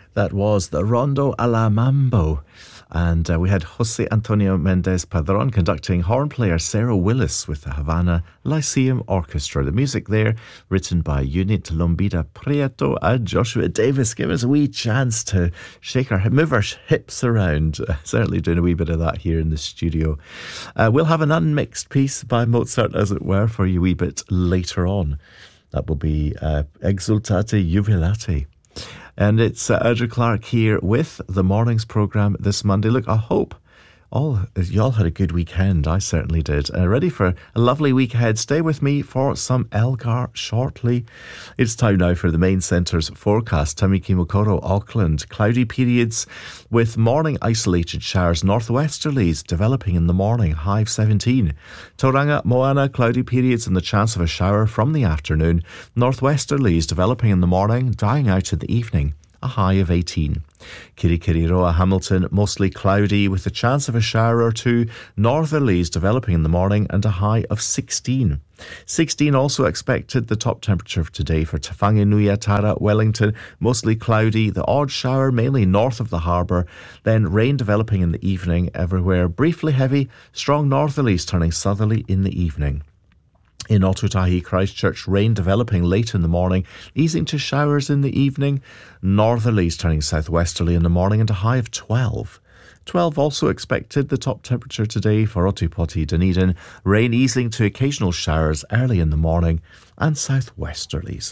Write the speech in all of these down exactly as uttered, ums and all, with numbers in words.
That was the Rondo a la Mambo. And uh, we had Jose Antonio Mendez Padron conducting horn player Sarah Willis with the Havana Lyceum Orchestra. The music there written by Unit Lombida Prieto and Joshua Davis. Give us a wee chance to shake our, move our hips around. Uh, certainly doing a wee bit of that here in the studio. Uh, we'll have an unmixed piece by Mozart, as it were, for you a wee bit later on. That will be uh, Exultate Jubilate. And it's uh, Audrey Clark here with the morning's programme this Monday. Look, I hope all y'all had a good weekend. I certainly did. Uh, ready for a lovely week ahead. Stay with me for some Elgar shortly. It's time now for the Main Centre's forecast. Tamiki Mokoro, Auckland. Cloudy periods with morning isolated showers. Northwesterlies developing in the morning. High of seventeen. Tauranga, Moana. Cloudy periods and the chance of a shower from the afternoon. Northwesterlies developing in the morning. Dying out in the evening. A high of eighteen. Kirikiriroa, Hamilton, mostly cloudy with a chance of a shower or two. Northerlies developing in the morning and a high of sixteen. sixteen also expected, the top temperature for today for Te Whanganui, Tara, Wellington, mostly cloudy. The odd shower mainly north of the harbour. Then rain developing in the evening everywhere. Briefly heavy, strong northerlies turning southerly in the evening. In Otutahi, Christchurch, rain developing late in the morning, easing to showers in the evening. Northerlies turning southwesterly in the morning and a high of twelve. twelve also expected, the top temperature today for Otipoti, Dunedin. Rain easing to occasional showers early in the morning and southwesterlies.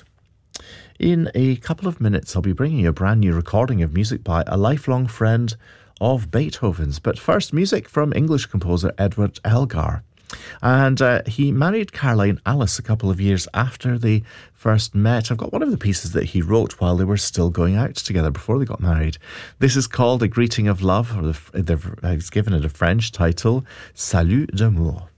In a couple of minutes, I'll be bringing you a brand new recording of music by a lifelong friend of Beethoven's. But first, music from English composer Edward Elgar. And uh, he married Caroline Alice a couple of years after they first met. I've got one of the pieces that he wrote while they were still going out together before they got married. This is called A Greeting of Love, or the, it's given it a French title, Salut d'amour.